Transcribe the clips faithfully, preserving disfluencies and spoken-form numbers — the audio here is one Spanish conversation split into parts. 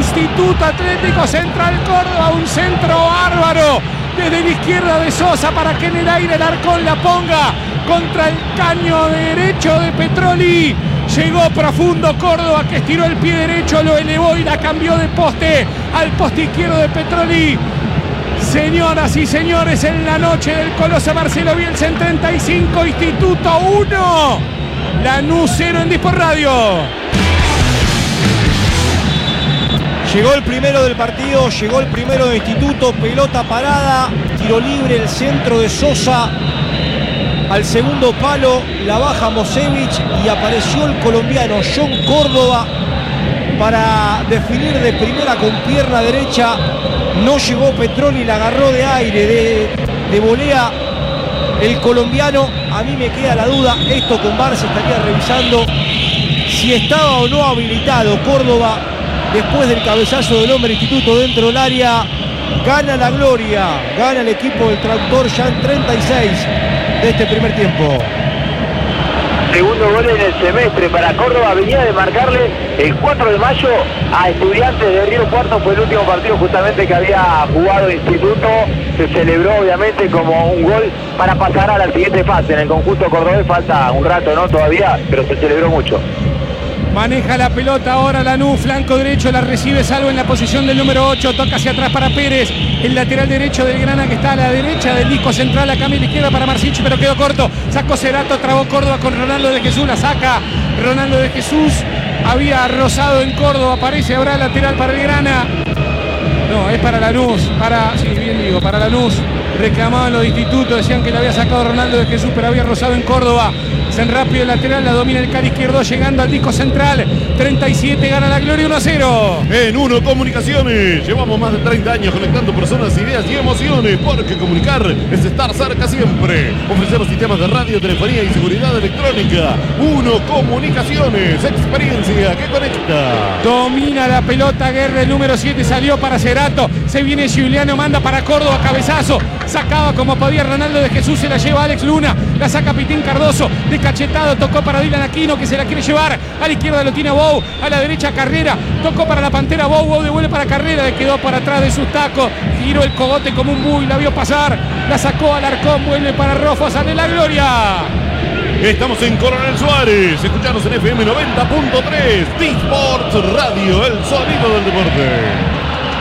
Instituto Atlético Central Córdoba, un centro bárbaro desde la izquierda de Sosa para que en el aire Alarcón la ponga contra el caño derecho de Petroli. Llegó profundo Córdoba, que estiró el pie derecho, lo elevó y la cambió de poste al poste izquierdo de Petroli. Señoras y señores, en la noche del Coloso Marcelo Bielsa en treinta y cinco, Instituto uno, Lanús cero en Disport Radio. Llegó el primero del partido, llegó el primero de Instituto, pelota parada, tiro libre, el centro de Sosa al segundo palo, la baja Mosevich y apareció el colombiano John Córdoba para definir de primera con pierna derecha. No llegó Petroli, la agarró de aire, de, de volea el colombiano. A mí me queda la duda, esto con V A R se estaría revisando, si estaba o no habilitado Córdoba después del cabezazo del hombre Instituto dentro del área. Gana la gloria, gana el equipo del Tractor ya en treinta y seis de este primer tiempo. Segundo gol en el semestre para Córdoba, venía de marcarle el cuatro de mayo a Estudiantes de Río Cuarto, fue el último partido justamente que había jugado Instituto, se celebró obviamente como un gol para pasar a la siguiente fase. En el conjunto cordobés falta un rato, ¿no? Todavía, pero se celebró mucho. Maneja la pelota ahora Lanús, flanco derecho, la recibe Salvo en la posición del número ocho, toca hacia atrás para Pérez, el lateral derecho del Grana que está a la derecha del disco central, acá a la izquierda para Marsic, pero quedó corto, sacó Cerato, trabó Córdoba con Ronaldo de Jesús, la saca Ronaldo de Jesús, había rozado en Córdoba, parece, habrá lateral para el Grana, no, es para Lanús, para, sí, bien digo, para Lanús, reclamaban los institutos, decían que le había sacado Ronaldo de Jesús, pero había rozado en Córdoba. En rápido el lateral, la domina el cara izquierdo, llegando al disco central. treinta y siete, gana la gloria, uno a cero. En Uno Comunicaciones, llevamos más de treinta años conectando personas, ideas y emociones, porque comunicar es estar cerca siempre. Ofrecemos sistemas de radio, telefonía y seguridad electrónica. Uno Comunicaciones, experiencia que conecta. Domina la pelota Guerra, el número siete salió para Cerato. Se viene Giuliano, manda para Córdoba, cabezazo. Sacaba como podía Ronaldo de Jesús, se la lleva Alex Luna. La saca Pitín Cardoso, de cachetado, tocó para Dylan Aquino, que se la quiere llevar. A la izquierda lo tiene Bou, a la derecha Carrera. Tocó para la Pantera Bou, Bou devuelve para Carrera, le quedó para atrás de sus tacos. Giró el cogote como un buey, la vio pasar. La sacó Alarcón, vuelve para Rofo, sale la gloria. Estamos en Coronel Suárez, escuchanos en F M noventa punto tres, Disport Radio, el sonido del deporte.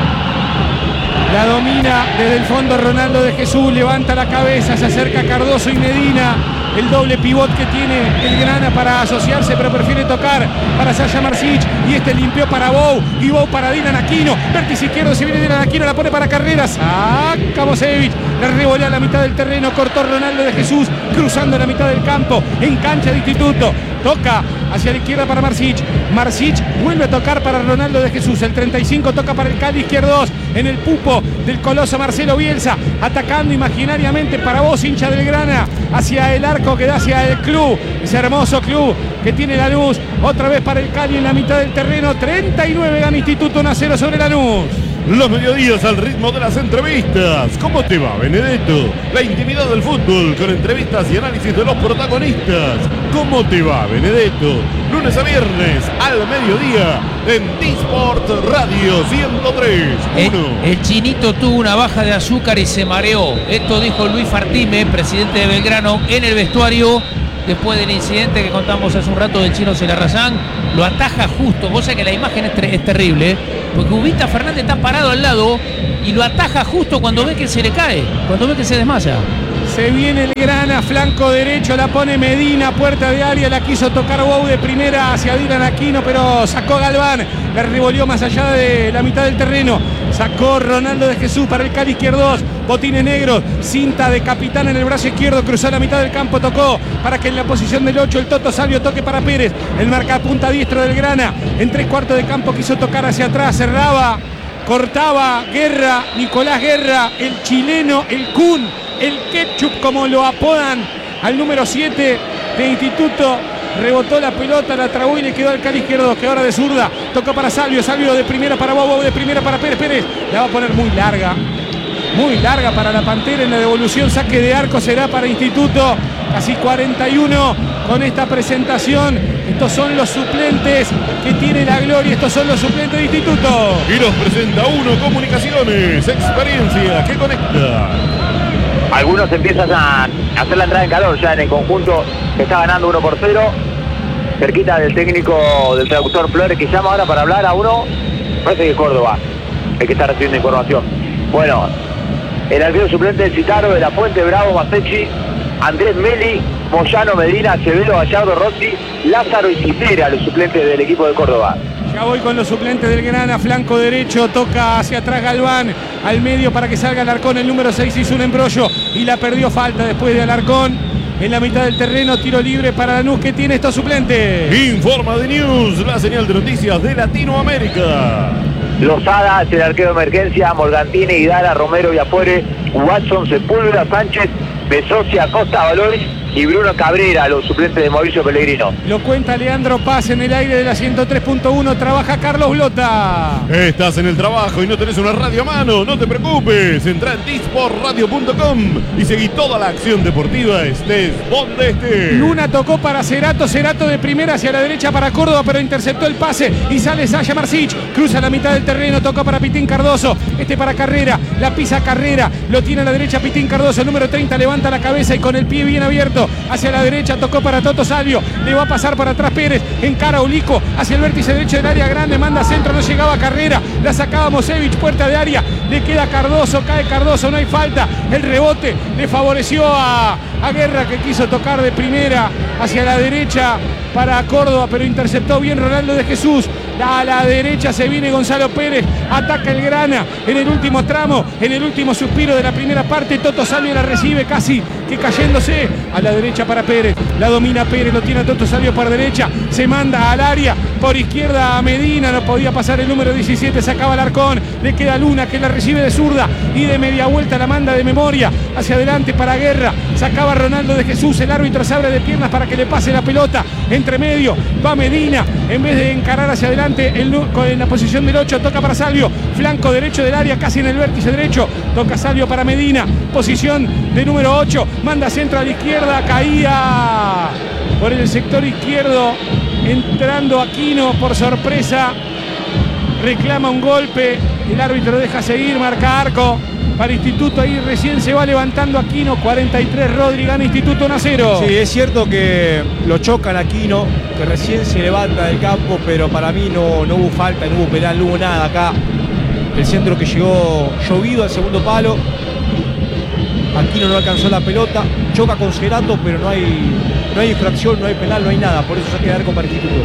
La domina desde el fondo Ronaldo de Jesús, levanta la cabeza, se acerca Cardoso y Medina. El doble pivot que tiene el Grana para asociarse, pero prefiere tocar para Sasha Marsic. Y este limpió para Bou. Y Bou para Dylan Aquino. Vértice izquierdo, se viene Dylan Aquino, la pone para Carreras. Saca Mosevich. La revolea a la mitad del terreno. Cortó Ronaldo de Jesús, cruzando la mitad del campo. En cancha de Instituto. Toca hacia la izquierda para Marsic. Marsic vuelve a tocar para Ronaldo de Jesús. El treinta y cinco toca para el Cali izquierdo. En el pupo del coloso Marcelo Bielsa. Atacando imaginariamente para vos, hincha del Grana. Hacia el arco que da hacia el club. Ese hermoso club que tiene Lanús. Otra vez para el Cali en la mitad del terreno. treinta y nueve gana Instituto, uno a cero sobre Lanús. Los mediodías al ritmo de las entrevistas. ¿Cómo te va, Benedetto? La intimidad del fútbol con entrevistas y análisis de los protagonistas. ¿Cómo te va, Benedetto? Lunes a viernes al mediodía en Disport Radio ciento tres punto uno. El, el chinito tuvo una baja de azúcar y se mareó. Esto dijo Luis Fartime, presidente de Belgrano, en el vestuario. Después del incidente que contamos hace un rato del chino Celarrazán, lo ataja justo, cosa que la imagen es, es terrible, porque Ubita Fernández está parado al lado y lo ataja justo cuando ve que se le cae, cuando ve que se desmaya. Se viene el Grana, flanco derecho, la pone Medina, puerta de área, la quiso tocar Bou de primera hacia Dylan Aquino, pero sacó Galván, la revolvió más allá de la mitad del terreno, sacó Ronaldo de Jesús para el Cali izquierdo, botines negros, cinta de capitán en el brazo izquierdo, cruzó la mitad del campo, tocó para que en la posición del ocho el Toto Salvio toque para Pérez, el marcapunta diestro del Grana, en tres cuartos de campo quiso tocar hacia atrás, cerraba, cortaba Guerra, Nicolás Guerra, el chileno, el Kun, el Ketchup como lo apodan al número siete de Instituto. Rebotó la pelota, la trabó y le quedó al Cali izquierdo, que ahora de zurda tocó para Salvio, Salvio de primera para Bobo, de primera para Pérez, Pérez la va a poner muy larga, muy larga para la Pantera en la devolución, saque de arco será para Instituto. casi cuarenta y uno con esta presentación. Estos son los suplentes que tiene la gloria, estos son los suplentes de Instituto. Y nos presenta Uno Comunicaciones, experiencia que conecta. Algunos empiezan a hacer la entrada en calor ya en el conjunto que está ganando uno por cero. Cerquita del técnico, del traductor Flores, que llama ahora para hablar a uno. Parece que es Córdoba el que está recibiendo información. Bueno, el arquero suplente del Citaro, de la Fuente, Bravo, Masechi, Andrés Meli, Moyano, Medina, Acevedo, Gallardo, Rossi, Lázaro y Citera, los suplentes del equipo de Córdoba. Ya voy con los suplentes del Grana, flanco derecho, toca hacia atrás Galván, al medio para que salga Alarcón, el número seis hizo un embrollo y la perdió, falta después de Alarcón. En la mitad del terreno, tiro libre para Lanús, que tiene estos suplentes. Informa de News, la señal de noticias de Latinoamérica. Lozada es el arquero de emergencia, Morgantini, Hidala, Romero, Viafuere, Watson, Sepúlveda, Sánchez, Besocia, Costa, Valores y Bruno Cabrera, los suplentes de Mauricio Pellegrino. Lo cuenta Leandro Paz en el aire de la ciento tres punto uno, trabaja Carlos Blota. Estás en el trabajo y no tenés una radio a mano, no te preocupes, entra en disport radio punto com y seguí toda la acción deportiva, estés donde estés. Luna tocó para Cerato, Cerato de primera hacia la derecha para Córdoba, pero interceptó el pase y sale Sasha Marcich, cruza la mitad del terreno, tocó para Pitín Cardoso, este para Carrera, la pisa Carrera, lo tiene a la derecha Pitín Cardoso, el número treinta levanta la cabeza y con el pie bien abierto hacia la derecha, tocó para Toto Salvio, le va a pasar para atrás Pérez, encara a Ulico, hacia el vértice derecho del área grande, manda centro, no llegaba Carrera, la sacaba Mosevich, puerta de área, le queda Cardoso, cae Cardoso, no hay falta, el rebote le favoreció a, a Guerra, que quiso tocar de primera hacia la derecha para Córdoba, pero interceptó bien Ronaldo de Jesús. A la derecha se viene Gonzalo Pérez, ataca el Grana en el último tramo, en el último suspiro de la primera parte. Toto Salvio la recibe casi que cayéndose a la derecha para Pérez, la domina Pérez, lo tiene a Toto Salvio por derecha, se manda al área, por izquierda a Medina, no podía pasar el número diecisiete, sacaba Alarcón, le queda Luna que la recibe de zurda y de media vuelta la manda de memoria hacia adelante para Guerra, sacaba Ronaldo de Jesús, el árbitro se abre de piernas para que le pase la pelota, entre medio va Medina, en vez de encarar hacia adelante el, en la posición del ocho, toca para Salvio, flanco derecho del área, casi en el vértice derecho, toca Salvio para Medina, posición de número ocho, manda centro a la izquierda, caía por el sector izquierdo, entrando Aquino por sorpresa, reclama un golpe, el árbitro deja seguir, marca arco para Instituto, ahí recién se va levantando Aquino, cuarenta y tres Rodri, gana Instituto uno a cero. Sí, es cierto que lo chocan Aquino, que recién se levanta del campo, pero para mí no, no hubo falta, no hubo penal, no hubo nada acá. El centro que llegó llovido al segundo palo, Aquino no alcanzó la pelota, choca con Cerato, pero no hay, no hay infracción, no hay penal, no hay nada, por eso se queda arco para Instituto.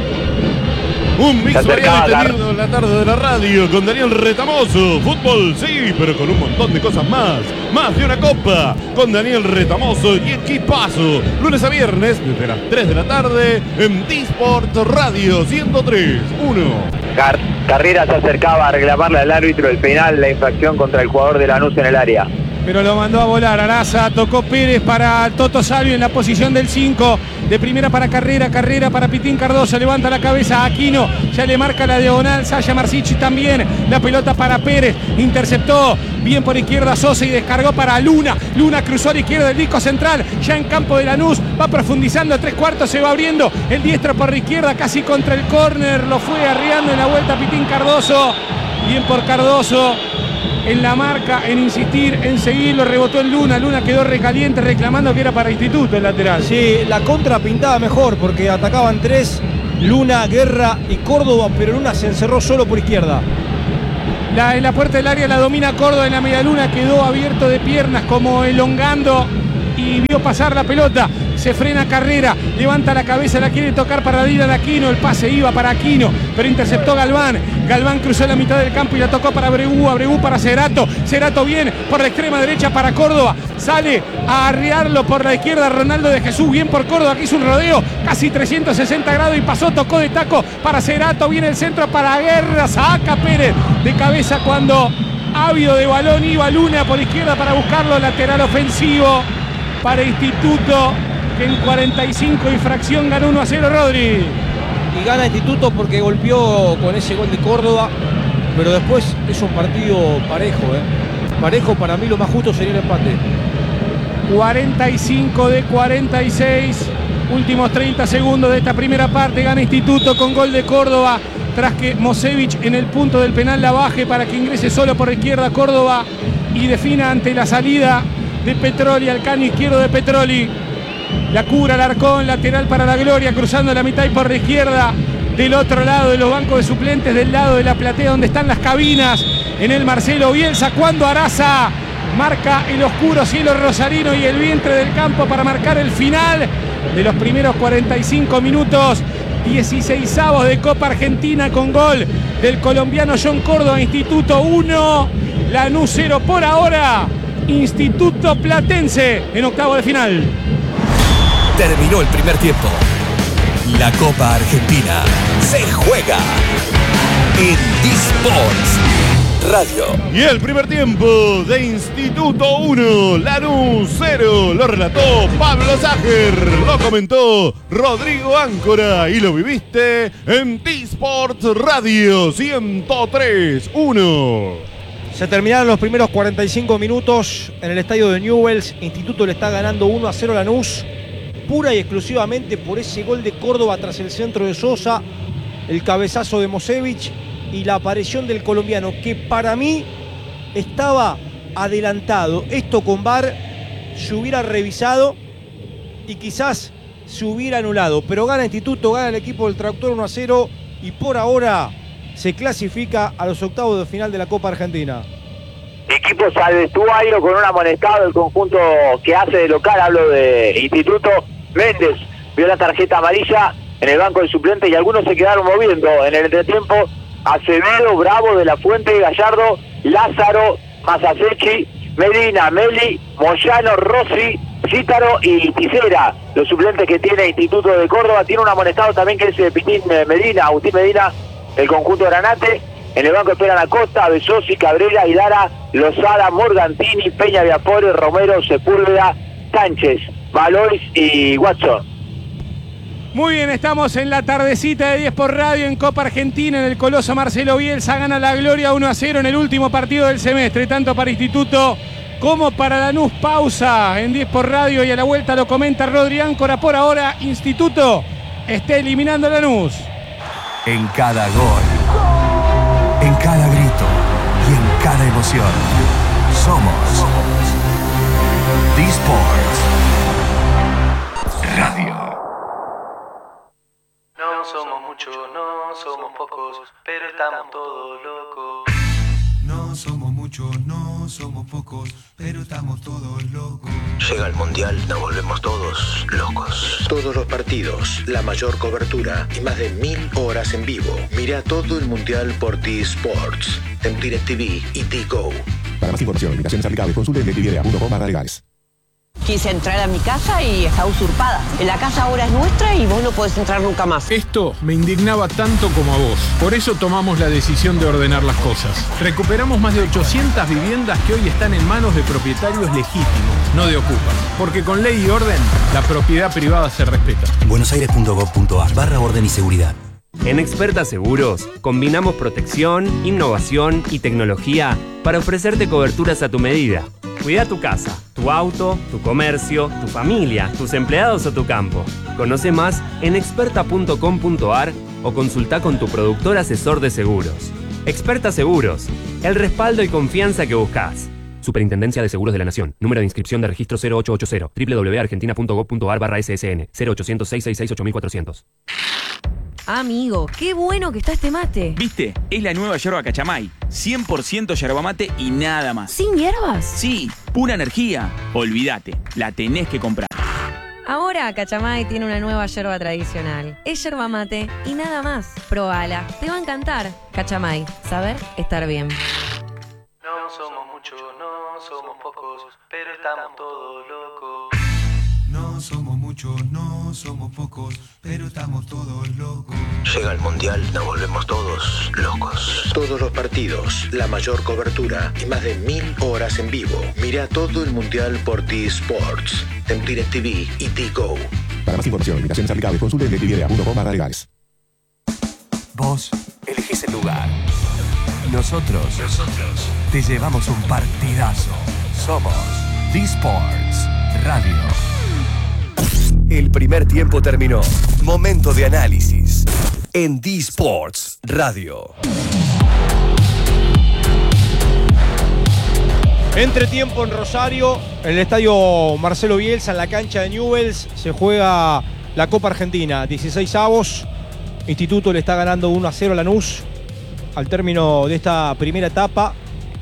Un mix variado y tenido en la tarde de la radio con Daniel Retamoso. Fútbol, sí, pero con un montón de cosas más. Más de una copa con Daniel Retamoso y equipazo. Lunes a viernes desde las tres de la tarde en Disport Radio ciento tres punto uno. Car Carrera se acercaba a reclamarle al árbitro el penal, la infracción contra el jugador de Lanús en el área. Pero lo mandó a volar Araza, tocó Pérez para Toto Salvio en la posición del cinco, de primera para Carrera, Carrera para Pitín Cardoso, levanta la cabeza a Aquino, ya le marca la diagonal, Sasha Marcici también, la pelota para Pérez, interceptó bien por izquierda Sosa y descargó para Luna, Luna cruzó a la izquierda del disco central, ya en campo de Lanús, va profundizando a tres cuartos, se va abriendo, el diestro por la izquierda, casi contra el córner, lo fue arriando en la vuelta Pitín Cardoso, bien por Cardoso, en la marca, en insistir, en seguirlo, rebotó en Luna, Luna quedó recaliente reclamando que era para Instituto el lateral. Sí, la contra pintaba mejor porque atacaban tres, Luna, Guerra y Córdoba, pero Luna se encerró solo por izquierda. La, en la puerta del área la domina Córdoba, en la media luna quedó abierto de piernas como elongando y vio pasar la pelota. Se frena Carrera, levanta la cabeza, la quiere tocar para Dylan Aquino, el pase iba para Aquino, pero interceptó Galván. Galván cruzó la mitad del campo y la tocó para Abreu, Abreu para Cerato. Cerato bien por la extrema derecha para Córdoba, sale a arriarlo por la izquierda Ronaldo de Jesús, bien por Córdoba, que hizo un rodeo casi trescientos sesenta grados y pasó, tocó de taco para Cerato, viene el centro para Guerra, saca Pérez de cabeza cuando ávido de balón iba Luna por izquierda para buscarlo, lateral ofensivo para Instituto, que en cuarenta y cinco y fracción ganó uno a cero Rodri. Y gana Instituto porque golpeó con ese gol de Córdoba, pero después es un partido parejo, ¿eh? Parejo, para mí lo más justo sería el empate. cuarenta y cinco de cuarenta y seis. Últimos treinta segundos de esta primera parte. Gana Instituto con gol de Córdoba, tras que Mosevich en el punto del penal la baje para que ingrese solo por izquierda Córdoba y defina ante la salida de Petroli al caño izquierdo de Petroli. La cura Alarcón, lateral para la Gloria, cruzando la mitad y por la izquierda. Del otro lado de los bancos de suplentes, del lado de la platea donde están las cabinas, en el Marcelo Bielsa, cuando Araza marca el oscuro cielo rosarino y el vientre del campo para marcar el final de los primeros cuarenta y cinco minutos. dieciseisavos de Copa Argentina con gol del colombiano John Córdoba. Instituto uno, Lanús cero por ahora. Instituto Platense en octavo de final. Terminó el primer tiempo. La Copa Argentina se juega en D-Sports Radio. Y el primer tiempo de Instituto uno, Lanús cero. Lo relató Pablo Ságer, lo comentó Rodrigo Áncora y lo viviste en D-Sports Radio ciento tres uno. Se terminaron los primeros cuarenta y cinco minutos en el estadio de Newell's. Instituto le está ganando uno a cero a Lanús, pura y exclusivamente por ese gol de Córdoba tras el centro de Sosa, el cabezazo de Mosevich y la aparición del colombiano, que para mí estaba adelantado. Esto con V A R se hubiera revisado y quizás se hubiera anulado, pero gana Instituto, gana el equipo del Tractor uno a cero y por ahora se clasifica a los octavos de final de la Copa Argentina. Equipos al vestuario con un amonestado, el conjunto que hace de local, hablo de Instituto. Méndez vio la tarjeta amarilla en el banco de suplentes y algunos se quedaron moviendo en el entretiempo. Acevedo, Bravo, De la Fuente, Gallardo, Lázaro, Masasechi, Medina, Meli, Moyano, Rossi, Cítaro y Tisera, los suplentes que tiene Instituto de Córdoba. Tiene un amonestado también que es Pitín Medina, Agustín Medina, el conjunto Granate. En el banco esperan Acosta, Besosi, Cabrera, Hidara, Lozada, Morgantini, Peña Viapore, Romero, Sepúlveda, Sánchez, Valois y Watson. Muy bien, estamos en la tardecita de diez por Radio en Copa Argentina, en el Coloso Marcelo Bielsa. Gana la Gloria uno a cero en el último partido del semestre, tanto para Instituto como para Lanús. Pausa en diez por Radio y a la vuelta lo comenta Rodri Áncora. Por ahora, Instituto está eliminando a Lanús. En cada gol, en cada grito y en cada emoción, somos D-Sports Radio. No somos muchos, no somos pocos, pero estamos todos locos. No somos muchos, no somos pocos, pero estamos todos locos. Llega el Mundial, nos volvemos todos locos. Todos los partidos, la mayor cobertura y más de mil horas en vivo. Mira todo el Mundial por T-Sports, en DirecTV y T-Go. Para más información, invitaciones aplicables, consulte en directv punto com barra legales. Quise entrar a mi casa y está usurpada. La casa ahora es nuestra y vos no podés entrar nunca más. Esto me indignaba tanto como a vos. Por eso tomamos la decisión de ordenar las cosas. Recuperamos más de ochocientas viviendas que hoy están en manos de propietarios legítimos, no de ocupas. Porque con ley y orden, la propiedad privada se respeta. buenosaires punto gov punto ar barra orden y seguridad. En Experta Seguros, combinamos protección, innovación y tecnología para ofrecerte coberturas a tu medida. Cuida tu casa, tu auto, tu comercio, tu familia, tus empleados o tu campo. Conoce más en experta punto com punto ar o consulta con tu productor asesor de seguros. Experta Seguros, el respaldo y confianza que buscas. Superintendencia de Seguros de la Nación. Número de inscripción de registro cero ocho ocho cero. doble u doble u doble u punto argentina punto gov punto ar barra ese ese ene. cero ochocientos, seiscientos sesenta y seis, ocho mil cuatrocientos. Amigo, qué bueno que está este mate. ¿Viste? Es la nueva yerba Cachamay. cien por ciento yerba mate y nada más. ¿Sin hierbas? Sí, pura energía. Olvídate, la tenés que comprar. Ahora Cachamay tiene una nueva yerba tradicional. Es yerba mate y nada más. Probala, te va a encantar. Cachamay, saber estar bien. No somos muchos, no somos pocos, pero estamos todos locos. No somos muchos, no somos pocos, pero estamos todos locos. Llega el Mundial, nos volvemos todos locos. Todos los partidos, la mayor cobertura y más de mil horas en vivo. Mira todo el Mundial por T-Sports, en DirecTV y T-Go. Para más información, invitaciones aplicables, consulte en directv punto com barra legales. Vos elegís el lugar. Nosotros, Nosotros te llevamos un partidazo. Somos D-Sports Radio. El primer tiempo terminó. Momento de análisis en D-Sports Radio. Entretiempo en Rosario, en el estadio Marcelo Bielsa, en la cancha de Newell's, se juega la Copa Argentina. dieciséis avos. Instituto le está ganando uno a cero a Lanús al término de esta primera etapa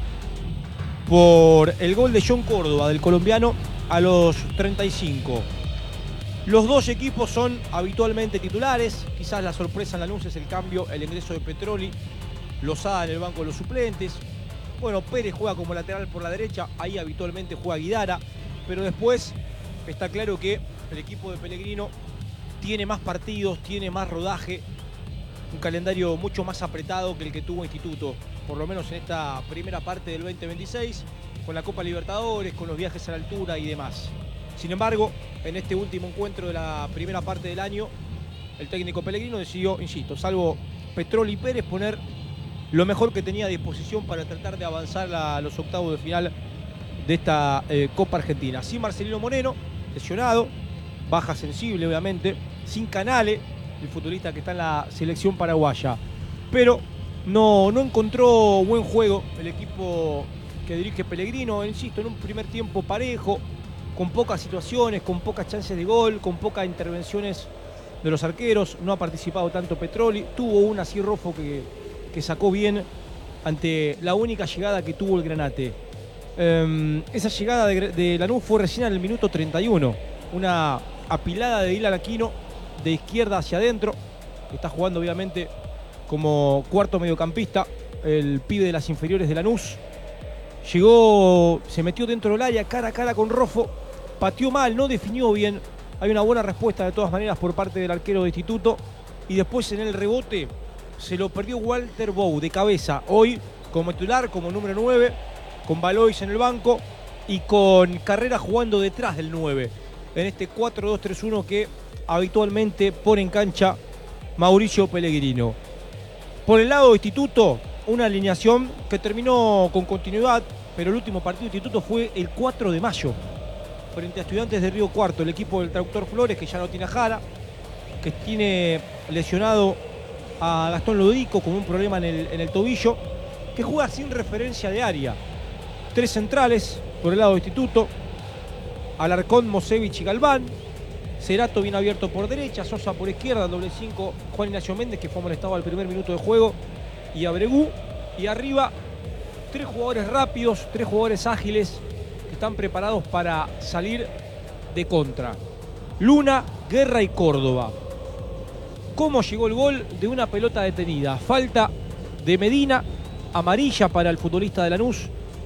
por el gol de John Córdoba, del colombiano, a los treinta y cinco. Los dos equipos son habitualmente titulares. Quizás la sorpresa en Lanús es el cambio, el ingreso de Petroli, Lozada en el banco de los suplentes. Bueno, Pérez juega como lateral por la derecha, ahí habitualmente juega Guidara, pero después está claro que el equipo de Pellegrino tiene más partidos, tiene más rodaje, un calendario mucho más apretado que el que tuvo Instituto, por lo menos en esta primera parte del veinte veintiséis, con la Copa Libertadores, con los viajes a la altura y demás. Sin embargo, en este último encuentro de la primera parte del año, el técnico Pellegrino decidió, insisto, salvo Petroli y Pérez, poner lo mejor que tenía a disposición para tratar de avanzar a los octavos de final de esta eh, Copa Argentina. Sin Marcelino Moreno, lesionado, baja sensible obviamente, sin Canale, el futbolista que está en la selección paraguaya. Pero no, no encontró buen juego el equipo que dirige Pellegrino, insisto, en un primer tiempo parejo, con pocas situaciones, con pocas chances de gol, con pocas intervenciones de los arqueros. No ha participado tanto Petroli, tuvo una así Rofo que, que sacó bien ante la única llegada que tuvo el Granate. Eh, esa llegada de, de Lanús fue recién en el minuto treinta y uno, una apilada de Dylan Aquino de izquierda hacia adentro, que está jugando obviamente como cuarto mediocampista, el pibe de las inferiores de Lanús. Llegó, se metió dentro del área, cara a cara con Rofo, pateó mal, no definió bien. Hay una buena respuesta de todas maneras por parte del arquero de Instituto, y después en el rebote se lo perdió Walter Bou de cabeza, hoy como titular, como número nueve, con Valois en el banco y con Carrera jugando detrás del nueve, en este cuatro dos tres uno que habitualmente pone en cancha Mauricio Pellegrino. Por el lado de Instituto, una alineación que terminó con continuidad, pero el último partido de Instituto fue el cuatro de mayo, frente a Estudiantes de Río Cuarto, el equipo del Traductor Flores, que ya no tiene a Jara, que tiene lesionado a Gastón Lodico con un problema en el, en el tobillo, que juega sin referencia de área. Tres centrales por el lado de Instituto, Alarcón, Mosevich y Galván. Cerato bien abierto por derecha, Sosa por izquierda, doble cinco, Juan Ignacio Méndez, que fue molestado al primer minuto de juego, y Abregú. Y arriba, tres jugadores rápidos, tres jugadores ágiles, que están preparados para salir de contra. Luna, Guerra y Córdoba. ¿Cómo llegó el gol? De una pelota detenida. Falta de Medina, amarilla para el futbolista de Lanús,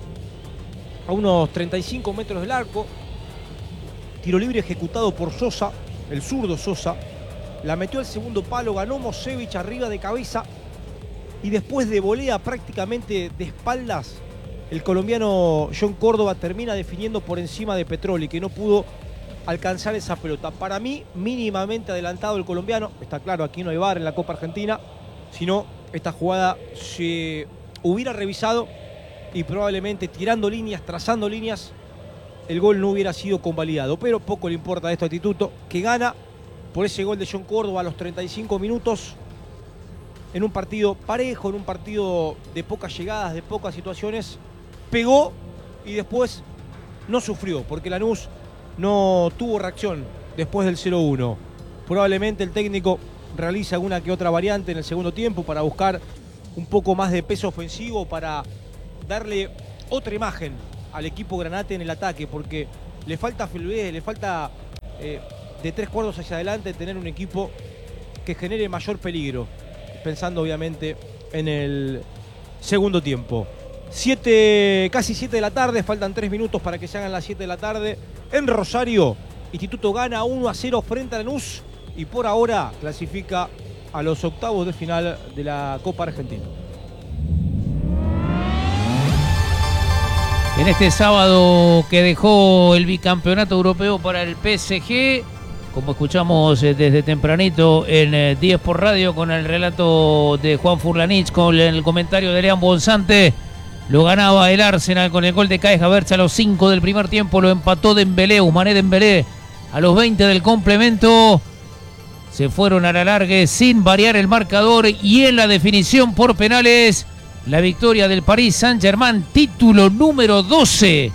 a unos treinta y cinco metros del arco. Tiro libre ejecutado por Sosa, el zurdo Sosa. La metió al segundo palo, ganó Mosevich arriba de cabeza. Y después de volea prácticamente de espaldas, el colombiano John Córdoba termina definiendo por encima de Petroli, que no pudo alcanzar esa pelota. Para mí, mínimamente adelantado el colombiano. Está claro, aquí no hay V A R en la Copa Argentina. Si no, esta jugada se hubiera revisado y probablemente tirando líneas, trazando líneas, el gol no hubiera sido convalidado. Pero poco le importa a este Instituto, que gana por ese gol de John Córdoba a los treinta y cinco minutos, en un partido parejo, en un partido de pocas llegadas, de pocas situaciones. Pegó y después no sufrió, porque Lanús no tuvo reacción después del cero uno. Probablemente el técnico realiza alguna que otra variante en el segundo tiempo para buscar un poco más de peso ofensivo, para darle otra imagen al equipo Granate en el ataque, porque le falta fluidez, le falta eh, de tres cuartos hacia adelante tener un equipo que genere mayor peligro, pensando obviamente en el segundo tiempo. Siete, casi siete de la tarde, faltan tres minutos para que se hagan las siete de la tarde. En Rosario, Instituto gana uno a cero frente a Lanús y por ahora clasifica a los octavos de final de la Copa Argentina. En este sábado que dejó el bicampeonato europeo para el P S G, como escuchamos desde tempranito en diez por Radio con el relato de Juan Furlanich, con el comentario de Lean Bonzante, lo ganaba el Arsenal con el gol de Kai Havertz a los cinco del primer tiempo, lo empató Dembélé, Ousmane Dembélé a los veinte del complemento. Se fueron a la largue sin variar el marcador y en la definición por penales, la victoria del Paris Saint-Germain, título número doce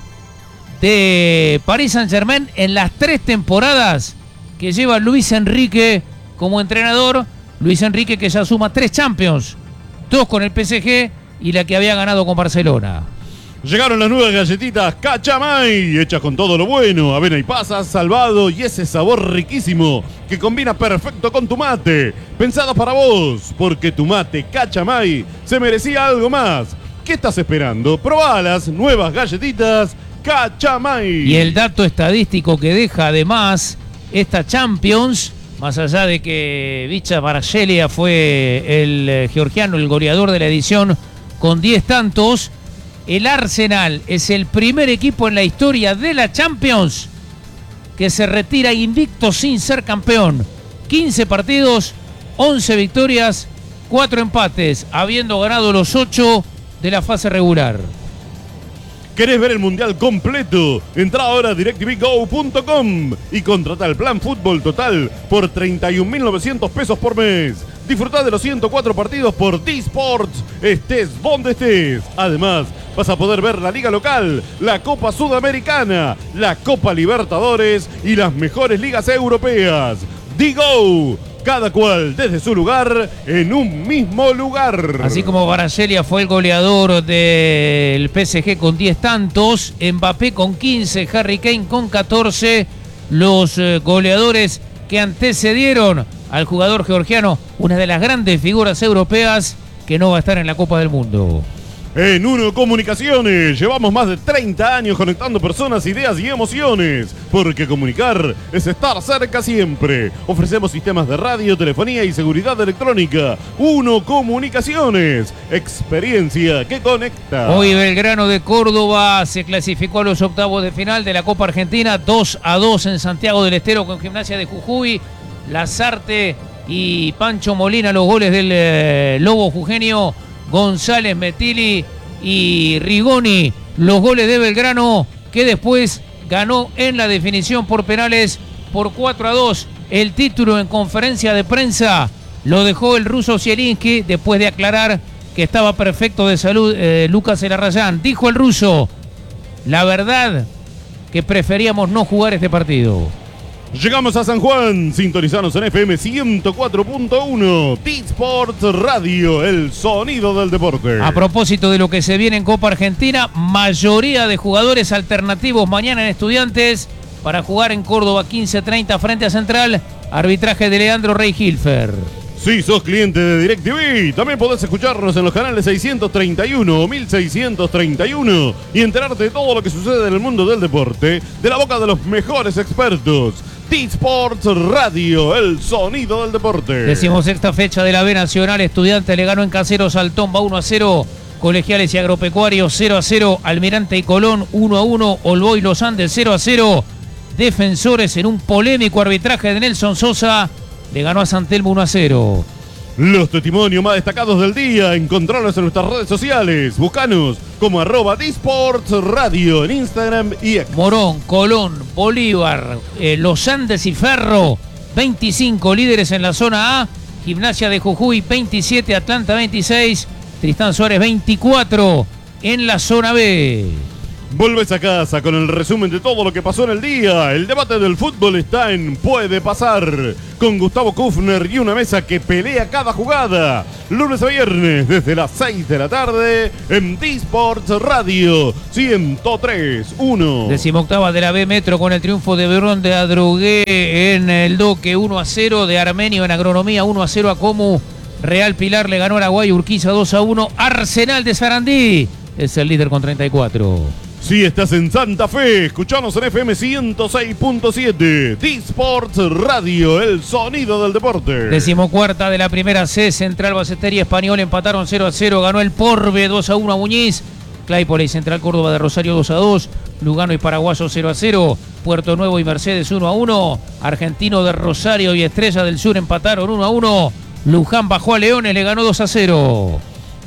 de Paris Saint-Germain en las tres temporadas que lleva Luis Enrique como entrenador. Luis Enrique que ya suma tres Champions, dos con el P S G y la que había ganado con Barcelona. Llegaron las nuevas galletitas Cachamay, hechas con todo lo bueno, avena y pasas, salvado y ese sabor riquísimo que combina perfecto con tu mate. Pensadas para vos, porque tu mate Cachamay se merecía algo más. ¿Qué estás esperando? Probá las nuevas galletitas Cachamay. Y el dato estadístico que deja además esta Champions, más allá de que Vicha Vargelia fue el eh, georgiano, el goleador de la edición con diez tantos, el Arsenal es el primer equipo en la historia de la Champions que se retira invicto sin ser campeón. quince partidos, once victorias, cuatro empates, habiendo ganado los ocho de la fase regular. ¿Querés ver el mundial completo? Entra ahora a directv go punto com y contrata el plan Fútbol Total por treinta y un mil novecientos pesos por mes. Disfrutá de los ciento cuatro partidos por T-Sports, estés donde estés. Además, vas a poder ver la Liga Local, la Copa Sudamericana, la Copa Libertadores y las mejores ligas europeas. D-Go, cada cual desde su lugar, en un mismo lugar. Así como Vargelia fue el goleador del P S G con diez tantos, Mbappé con quince, Harry Kane con catorce, los eh, goleadores que antecedieron al jugador georgiano, una de las grandes figuras europeas que no va a estar en la Copa del Mundo. En Uno Comunicaciones llevamos más de treinta años conectando personas, ideas y emociones, porque comunicar es estar cerca siempre. Ofrecemos sistemas de radio, telefonía y seguridad electrónica. Uno Comunicaciones, experiencia que conecta. Hoy Belgrano de Córdoba se clasificó a los octavos de final de la Copa Argentina, dos a dos en Santiago del Estero con Gimnasia de Jujuy. Lazarte y Pancho Molina los goles del eh, Lobo Jujeño, González, Metili y Rigoni los goles de Belgrano, que después ganó en la definición por penales por cuatro a dos. El título en conferencia de prensa lo dejó el ruso Zielinski después de aclarar que estaba perfecto de salud eh, Lucas Elarrayán. Dijo el ruso: la verdad que preferíamos no jugar este partido. Llegamos a San Juan, sintonizanos en F M ciento cuatro punto uno, T-Sports Radio, el sonido del deporte. A propósito de lo que se viene en Copa Argentina, mayoría de jugadores alternativos mañana en Estudiantes para jugar en Córdoba quince treinta frente a Central, arbitraje de Leandro Rey Hilfer. Si sos cliente de DirecTV, también podés escucharnos en los canales seiscientos treinta y uno o mil seiscientos treinta y uno y enterarte de todo lo que sucede en el mundo del deporte de la boca de los mejores expertos. T-Sports Radio, el sonido del deporte. Decimosexta fecha de la B Nacional, Estudiantes le ganó en Caseros al Tomba uno a cero, Colegiales y Agropecuarios cero a cero, Almirante y Colón uno a uno, Olboy Los Andes cero a cero, Defensores en un polémico arbitraje de Nelson Sosa le ganó a San Telmo uno a cero. Los testimonios más destacados del día, encontrarlos en nuestras redes sociales. Búscanos como arroba T-Sports Radio en Instagram y X. Morón, Colón, Bolívar, eh, Los Andes y Ferro, veinticinco líderes en la zona A. Gimnasia de Jujuy, veintisiete, Atlanta, veintiséis. Tristán Suárez, veinticuatro en la zona B. Volvés a casa con el resumen de todo lo que pasó en el día. El debate del fútbol está en Puede Pasar, con Gustavo Kufner y una mesa que pelea cada jugada. Lunes a viernes desde las seis de la tarde en T-Sports Radio ciento tres punto uno. Decimoctava de la B Metro con el triunfo de Berrón de Adrogué en el Doque uno a cero, de Armenio en Agronomía uno a cero a Comu. Real Pilar le ganó a Araguay Urquiza dos a uno. Arsenal de Sarandí es el líder con treinta y cuatro. Si estás en Santa Fe, escuchanos en F M ciento seis punto siete. T-Sports Radio, el sonido del deporte. Decimocuarta de la primera C, Central Baceteri y Español empataron cero a cero. Ganó el Porbe dos a uno a Muñiz. Claypole y Central Córdoba de Rosario dos a dos. Lugano y Paraguayo cero a cero. Puerto Nuevo y Mercedes uno a uno. Argentino de Rosario y Estrella del Sur empataron uno a uno. Luján bajó a Leones, le ganó dos a cero.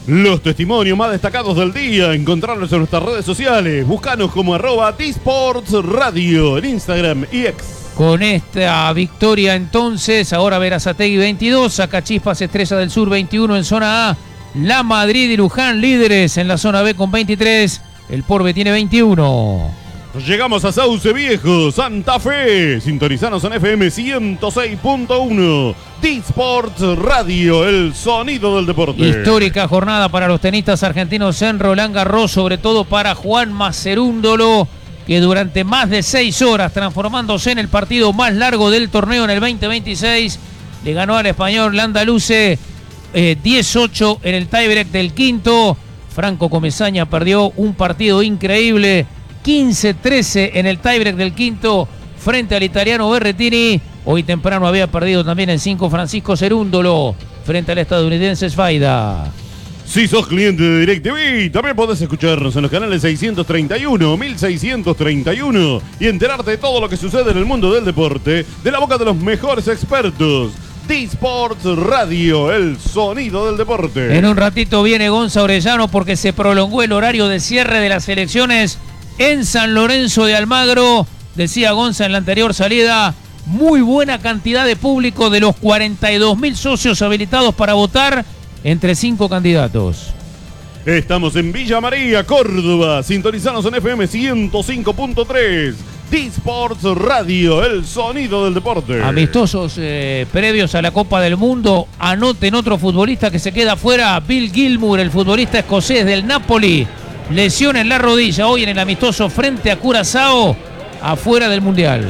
Los testimonios más destacados del día, encontrarlos en nuestras redes sociales. Búscanos como arroba T-Sports Radio en Instagram y X. Con esta victoria entonces, ahora Berazategui veintidós, Sacachispas Estrella del Sur veintiuno en zona A, La Madrid y Luján líderes en la zona B con veintitrés, el Porbe tiene veintiuno. Llegamos a Sauce Viejo, Santa Fe. Sintonizanos en F M ciento seis punto uno. T-Sports Radio, el sonido del deporte. Histórica jornada para los tenistas argentinos en Roland Garros, sobre todo para Juan Macerúndolo, que durante más de seis horas, transformándose en el partido más largo del torneo en el veinte veintiséis, le ganó al español Landaluce eh, diez ocho en el tiebreak del quinto. Franco Comesaña perdió un partido increíble, quince trece en el tiebreak del quinto frente al italiano Berrettini. Hoy temprano había perdido también en cinco Francisco Cerúndolo frente al estadounidense Sfaida. Si sos cliente de DirecTV, también podés escucharnos en los canales seiscientos treinta y uno, mil seiscientos treinta y uno y enterarte de todo lo que sucede en el mundo del deporte de la boca de los mejores expertos. T-Sports Radio, el sonido del deporte. En un ratito viene Gonza Orellano porque se prolongó el horario de cierre de las elecciones en San Lorenzo de Almagro. Decía Gonza en la anterior salida, muy buena cantidad de público de los cuarenta y dos mil socios habilitados para votar entre cinco candidatos. Estamos en Villa María, Córdoba. Sintonizanos en F M ciento cinco punto tres. T-Sports Radio, el sonido del deporte. Amistosos eh, previos a la Copa del Mundo. Anoten otro futbolista que se queda fuera, Bill Gilmour, el futbolista escocés del Napoli. Lesión en la rodilla hoy en el amistoso frente a Curazao, afuera del Mundial.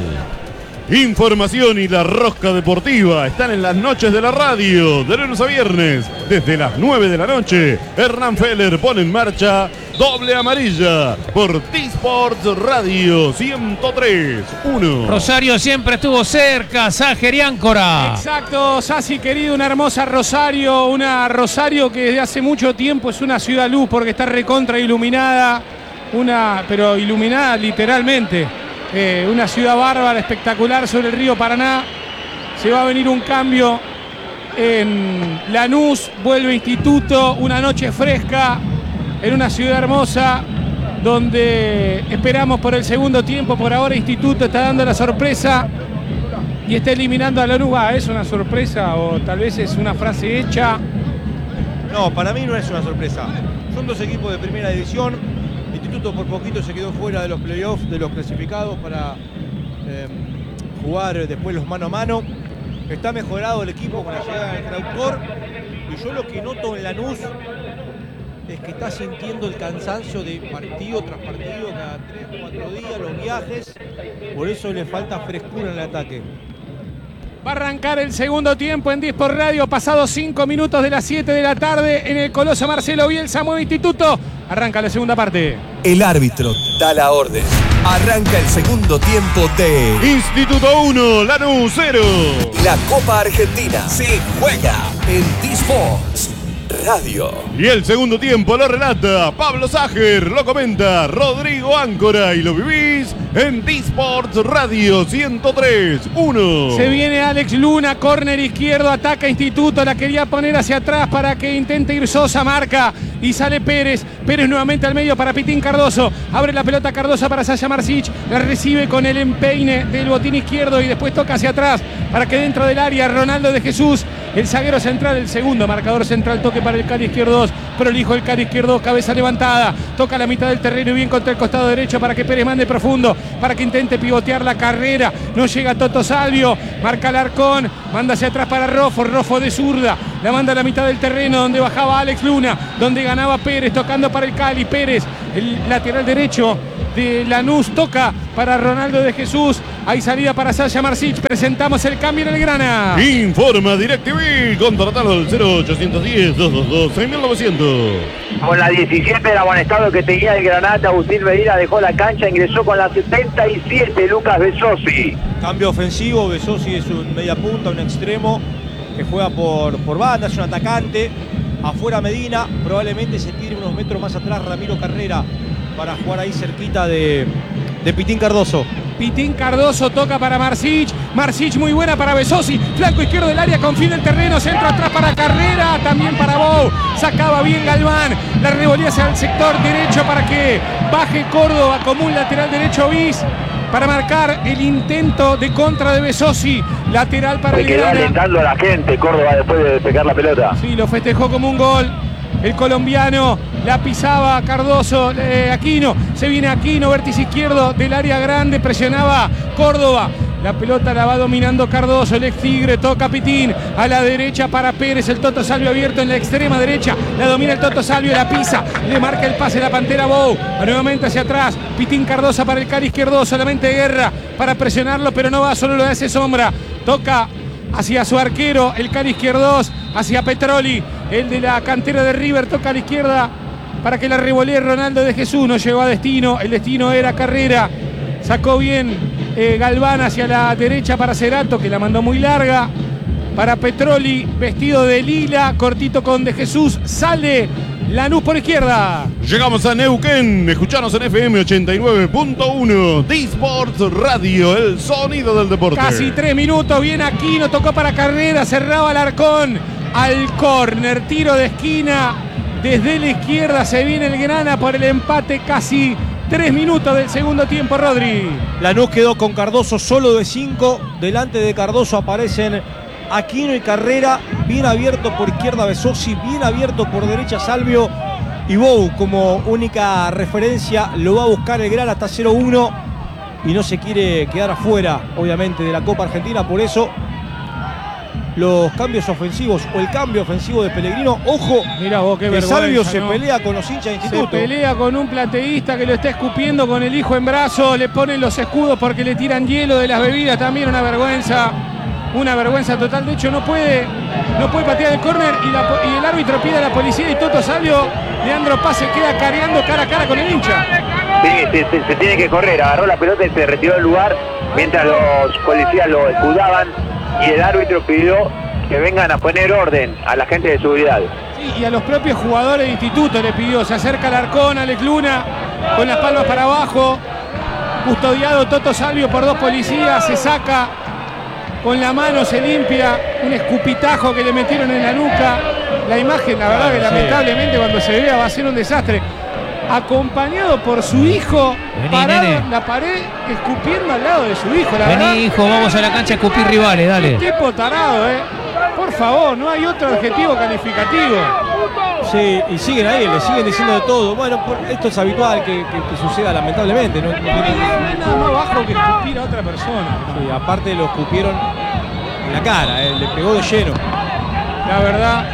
Información y la rosca deportiva están en las noches de la radio, de lunes a viernes, desde las nueve de la noche. Hernán Feller pone en marcha Doble Amarilla por T-Sports Radio ciento tres punto uno. Rosario siempre estuvo cerca, Ságer y Áncora. Exacto, Sasi querido, una hermosa Rosario, una Rosario que desde hace mucho tiempo es una ciudad luz porque está recontra iluminada, una, pero iluminada literalmente. Eh, una ciudad bárbara, espectacular sobre el río Paraná. Se va a venir un cambio en Lanús, vuelve Instituto, una noche fresca en una ciudad hermosa donde esperamos por el segundo tiempo. Por ahora Instituto está dando la sorpresa y está eliminando a Lanús. Ah, ¿es una sorpresa o tal vez es una frase hecha? No, para mí no es una sorpresa. Son dos equipos de primera división. Instituto por poquito se quedó fuera de los playoffs, de los clasificados para eh, jugar después los mano a mano. Está mejorado el equipo con la llegada del traductor. Y yo lo que noto en Lanús es que está sintiendo el cansancio de partido tras partido, cada tres, cuatro días, los viajes. Por eso le falta frescura en el ataque. Va a arrancar el segundo tiempo en T-Sports Radio, pasados cinco minutos de las siete de la tarde en el Coloso Marcelo Bielsa, mueve Instituto. Arranca la segunda parte. El árbitro da la orden. Arranca el segundo tiempo de Instituto uno, Lanús cero. La Copa Argentina se juega en T-Sports Radio. Y el segundo tiempo lo relata Pablo Ságer, lo comenta Rodrigo Áncora y lo vivís en T-Sports Radio ciento tres punto uno. Se viene Alex Luna, córner izquierdo, ataca Instituto, la quería poner hacia atrás para que intente ir Sosa, marca y sale Pérez. Pérez nuevamente al medio para Pitín Cardoso. Abre la pelota Cardoso para Sasha Marsic. La recibe con el empeine del botín izquierdo y después toca hacia atrás para que dentro del área Ronaldo de Jesús, el zaguero central, el segundo marcador central, toque para el Cari izquierdo dos. Prolijo el Cari izquierdo, cabeza levantada. Toca la mitad del terreno y bien contra el costado derecho para que Pérez mande profundo, para que intente pivotear la carrera. No llega Toto Salvio. Marca Alarcón. Manda hacia atrás para Rofo. Rofo de zurda. La manda a la mitad del terreno donde bajaba Alex Luna, donde ganaba Pérez, tocando para el Cali. Pérez, el lateral derecho de Lanús, toca para Ronaldo de Jesús. Hay salida para Sasha Marsic. Presentamos el cambio en el Grana. Informa DirecTV. Contratalo al cero ochocientos diez, doscientos veintidós, seis mil novecientos. Con la diecisiete el amonestado que tenía el Granate, Agustín Medina dejó la cancha, ingresó con la setenta y siete Lucas Besosi. Cambio ofensivo, Besosi es un media punta, un extremo que juega por, por banda, es un atacante. Afuera Medina, probablemente se tire unos metros más atrás Ramiro Carrera para jugar ahí cerquita de, de Pitín Cardoso. Pitín Cardoso toca para Marsic. Marsic muy buena para Besosi. Flanco izquierdo del área, con fin del terreno. Centro atrás para Carrera. También para Bou. Sacaba bien Galván. La revolía hacia el sector derecho para que baje Córdoba como un lateral derecho bis. Para marcar el intento de contra de Besosi. Lateral para Se el quedó Grana. alentando a la gente Córdoba después de pegar la pelota. Sí, lo festejó como un gol. El colombiano la pisaba Cardoso, eh, Aquino, se viene Aquino, vértice izquierdo del área grande, presionaba Córdoba. La pelota la va dominando Cardoso, el ex Tigre, toca Pitín, a la derecha para Pérez, el Toto Salvio abierto en la extrema derecha, la domina el Toto Salvio, la pisa, le marca el pase la Pantera Bou, nuevamente hacia atrás, Pitín Cardoso para el cara izquierdo, solamente Guerra para presionarlo, pero no va, solo lo hace Sombra, toca hacia su arquero, el cara izquierdos, hacia Petroli, el de la cantera de River, toca a la izquierda para que la revolee Ronaldo de Jesús, no llegó a destino, el destino era Carrera, sacó bien eh, Galván hacia la derecha para Cerato, que la mandó muy larga, para Petroli, vestido de lila, cortito con de Jesús, sale Lanús por izquierda. Llegamos a Neuquén, escuchanos en F M ochenta y nueve punto uno, D-Sports Radio, el sonido del deporte. Casi tres minutos, bien Aquino, tocó para Carrera, cerraba Alarcón al córner, tiro de esquina, desde la izquierda se viene el Grana por el empate, casi tres minutos del segundo tiempo, Rodri. Lanús quedó con Cardoso solo de cinco, delante de Cardoso aparecen Aquino y Carrera, bien abierto por izquierda Besosi, bien abierto por derecha Salvio, y Bou como única referencia lo va a buscar el Grana hasta cero uno y no se quiere quedar afuera obviamente de la Copa Argentina, por eso los cambios ofensivos o el cambio ofensivo de Pellegrino, ojo, mirá vos, qué que vergüenza, Salvio se ¿no? pelea con los hinchas de instituto. Se pelea con un plateísta que lo está escupiendo con el hijo en brazos, le ponen los escudos porque le tiran hielo de las bebidas, también una vergüenza. Una vergüenza total, de hecho no puede, no puede patear el córner y, la, y el árbitro pide a la policía y Toto Salvio, Leandro Paz se queda careando cara a cara con el hincha. Sí, se, se, se tiene que correr, agarró la pelota y se retiró del lugar mientras los policías lo escudaban y el árbitro pidió que vengan a poner orden a la gente de seguridad. Sí, y a los propios jugadores de instituto le pidió, se acerca Alarcón, Alex Luna, con las palmas para abajo, custodiado Toto Salvio por dos policías, se saca con la mano, se limpia, un escupitajo que le metieron en la nuca. La imagen, la verdad que sí. lamentablemente cuando se vea va a ser un desastre. Acompañado por su hijo, Vení, parado nene. en la pared, escupiendo al lado de su hijo, la Vení, verdad. hijo, vamos a la cancha a escupir rivales, dale. Qué tipo tarado, eh. Por favor, no hay otro adjetivo calificativo. Sí, y siguen ahí, le siguen diciendo de todo. Bueno, por, esto es habitual que, que, que suceda lamentablemente. No, no tiene- No hay nada más bajo que escupir a otra persona. Sí, aparte lo escupieron en la cara, eh, le pegó de lleno. La verdad,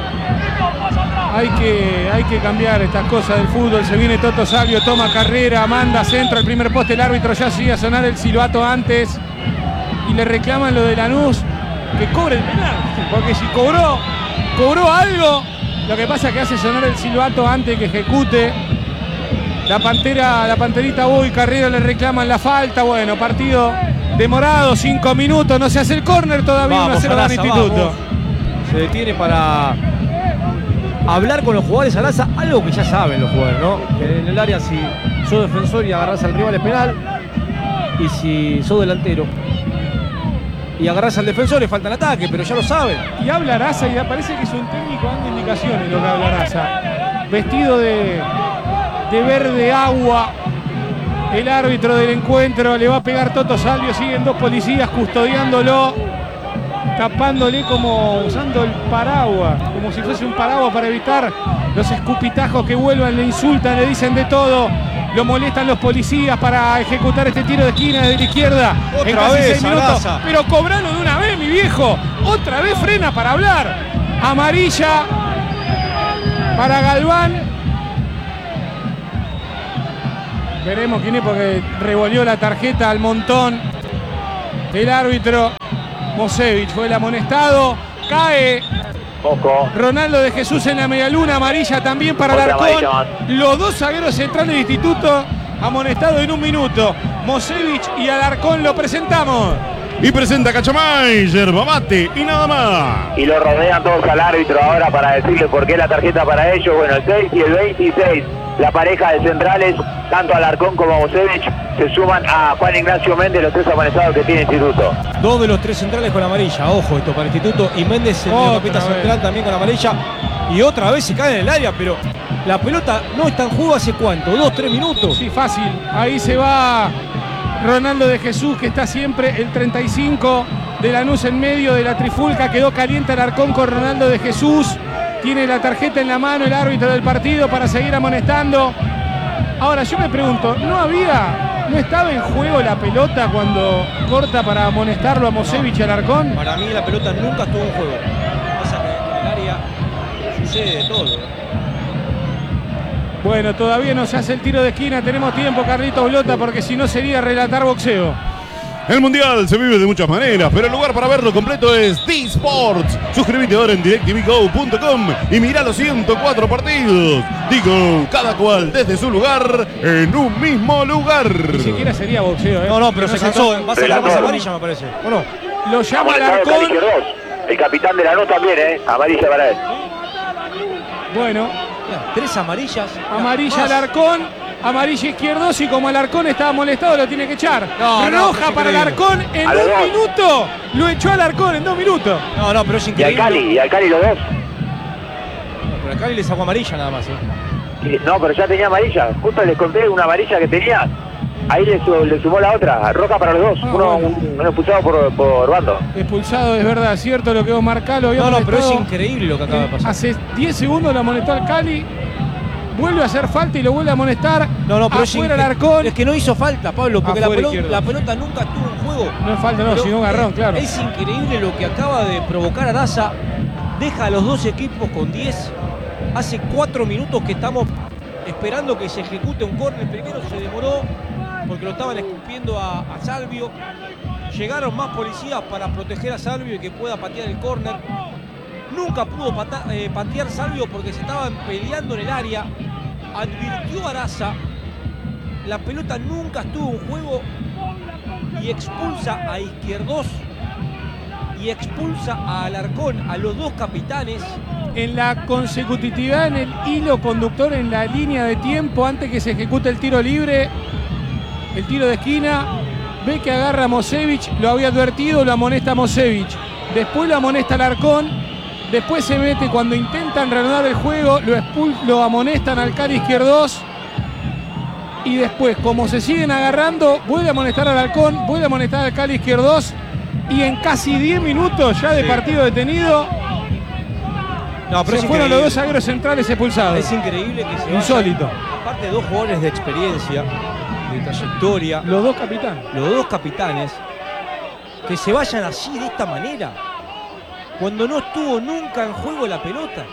hay que, hay que cambiar estas cosas del fútbol. Se viene Toto Salvio, toma carrera, manda centro al primer poste. El árbitro ya hacía sonar el silbato antes y le reclaman lo de Lanús que cobre el penal. Porque si cobró, cobró algo, lo que pasa es que hace sonar el silbato antes que ejecute. La Pantera, la Panterita Bou y Carrera le reclaman la falta. Bueno, partido demorado, cinco minutos, no se hace el córner todavía, uno a cero gana Araza, Instituto. vamos. Se detiene para hablar con los jugadores. Araza, algo que ya saben los jugadores, ¿no? Que en el área si sos defensor y agarrás al rival es penal, y si sos delantero y agarrás al defensor le falta el ataque, pero ya lo saben. Y habla Araza y parece que es un técnico dando indicaciones lo que habla Araza. Vestido de, de verde agua. El árbitro del encuentro le va a pegar Toto Salvio. Siguen dos policías custodiándolo, tapándole como usando el paraguas, como si fuese un paraguas para evitar los escupitajos que vuelvan, le insultan, le dicen de todo. Lo molestan los policías para ejecutar este tiro de esquina desde la izquierda. Otra en casi vez, seis minutos. Araza. Pero cobralo de una vez, mi viejo. Otra vez frena para hablar. Amarilla para Galván. Veremos quién es porque revolvió la tarjeta al montón. El árbitro Mosevich fue el amonestado. Cae Ojo. Ronaldo de Jesús en la medialuna, amarilla también para Otra Alarcón. amarilla más. Los dos zagueros centrales de Instituto amonestados en un minuto. Mosevich y Alarcón lo presentamos. Y presenta Cachamay, yerba mate y nada más. Y lo rodean todos al árbitro ahora para decirle por qué la tarjeta para ellos. Bueno, el seis y el veintiséis, la pareja de centrales, tanto Alarcón como Mosevich, se suman a Juan Ignacio Méndez, los tres amonestados que tiene Instituto. Dos de los tres centrales con amarilla, ojo esto para Instituto, y Méndez, el Otra mediocampista vez. central, también con amarilla. Y otra vez se cae en el área, pero la pelota no está en juego hace cuánto, dos, tres minutos. Sí, fácil. Ahí se va Ronaldo de Jesús, que está siempre el treinta y cinco de Lanús en medio de la trifulca. Quedó caliente Alarcón con Ronaldo de Jesús. Tiene la tarjeta en la mano el árbitro del partido para seguir amonestando. Ahora yo me pregunto, ¿no había, no estaba en juego la pelota cuando corta para amonestarlo a Mosevich y Alarcón? Para mí la pelota nunca estuvo en juego. Pasa que en el área sucede de todo. Bueno, todavía no se hace el tiro de esquina. Tenemos tiempo, Carlitos Blota, porque si no sería relatar boxeo. El Mundial se vive de muchas maneras, pero el lugar para verlo completo es D-Sports. Suscríbete ahora en directivi go punto com y mira los ciento cuatro partidos. Digo, cada cual desde su lugar, en un mismo lugar. Ni siquiera sería boxeo, ¿eh? No, no, pero se cansó. Va a sacar más amarilla, me parece. ¿O no? Lo llama Alarcón. El capitán de Lanús también, ¿eh? Amarilla para él. Bueno. Tres amarillas. Amarilla Alarcón. Amarilla Izquierdos, y como Alarcón estaba molestado lo tiene que echar. No, Roja no, para Alarcón en un dos. minuto. Lo echó Alarcón en dos minutos. No, no, pero es Y increíble. al Cali, y al Cali los dos. No, pero al Cali le sacó amarilla nada más, ¿eh? Y- No, pero ya tenía amarilla. Justo les conté una amarilla que tenía. Ahí le, su- le sumó la otra. Roja para los dos. Ah, uno, bueno. un, uno expulsado por, por bando. Expulsado, es verdad, cierto lo que vos marcás. Lo había No, no, pero es amonestado. increíble lo que acaba de pasar. Hace diez segundos lo amonestó al Cali. Vuelve a hacer falta y lo vuelve a amonestar. No, no, pero es, afuera incre- Alarcón. es que no hizo falta, Pablo, porque la Afuera pelota, izquierdo. la pelota nunca estuvo en juego. No es falta, no, Pero sino garrón, es- claro. Es increíble lo que acaba de provocar Araza. Deja a los dos equipos con diez. Hace cuatro minutos que estamos esperando que se ejecute un córner. Primero se demoró porque lo estaban escupiendo a, a Salvio. Llegaron más policías para proteger a Salvio y que pueda patear el córner. Nunca pudo pata- eh, patear Salvio porque se estaban peleando en el área. Advirtió Araza. La pelota nunca estuvo en juego y expulsa a Izquierdos y expulsa a Alarcón, a los dos capitanes. En la consecutividad, en el hilo conductor, en la línea de tiempo, antes que se ejecute el tiro libre, el tiro de esquina, ve que agarra a Mosevich, lo había advertido, lo amonesta a Mosevich. Después lo amonesta Alarcón, después se mete cuando intentan reanudar el juego, lo, expul lo amonestan al Cali Izquierdos. Y después, como se siguen agarrando, vuelve a amonestar al Alarcón, vuelve a amonestar al Cali Izquierdos. Y en casi diez minutos ya de Sí. partido detenido, No, pero se es fueron los increíble. dos zagueros centrales expulsados. Es increíble que se vayan, Insólito. aparte de dos jugadores de experiencia, de trayectoria, Los dos capitanes. los dos capitanes, que se vayan así de esta manera, cuando no estuvo nunca en juego la pelota.